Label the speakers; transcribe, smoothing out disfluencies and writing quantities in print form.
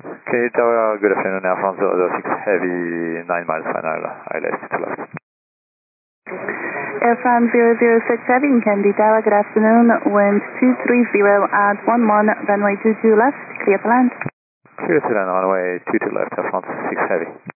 Speaker 1: Okay, Tower, good afternoon, Air France 006 Heavy, 9 miles final, ILS to left.
Speaker 2: Air France 006 Heavy in Kennedy Tower, good afternoon, wind 230 at 11, runway 22 left, clear to land.
Speaker 1: Clear to land, runway 22 left, Air France 6 Heavy.